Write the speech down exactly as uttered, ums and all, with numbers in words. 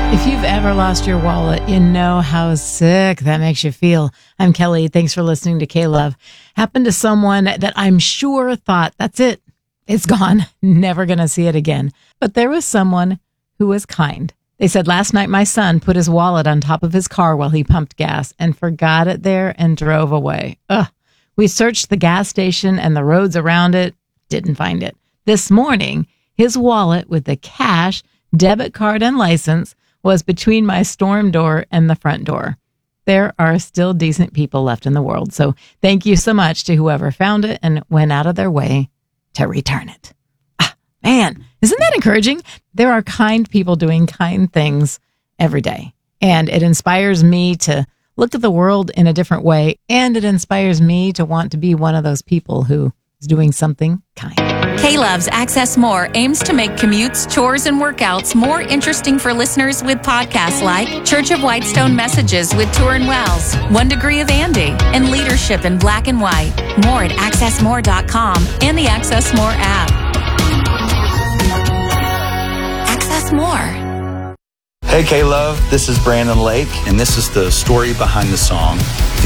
If you've ever lost your wallet, you know how sick that makes you feel. I'm Kelly. Thanks for listening to K-Love. Happened to someone that I'm sure thought, that's it. It's gone. Never going to see it again. But there was someone who was kind. They said, last night my son put his wallet on top of his car while he pumped gas and forgot it there and drove away. Ugh. We searched the gas station and the roads around it. Didn't find it. This morning, his wallet with the cash, debit card, and license was between my storm door and the front door. There are still decent people left in the world. So thank you so much to whoever found it and went out of their way to return it. Ah, man, isn't that encouraging? There are kind people doing kind things every day. And it inspires me to look at the world in a different way. And it inspires me to want to be one of those people who is doing something kind. K-Love's Access More aims to make commutes, chores, and workouts more interesting for listeners with podcasts like Church of Whitestone Messages with Turin Wells, One Degree of Andy, and Leadership in Black and White. More at access more dot com and the Access More app. Access More. Hey K-Love, this is Brandon Lake, and this is the story behind the song,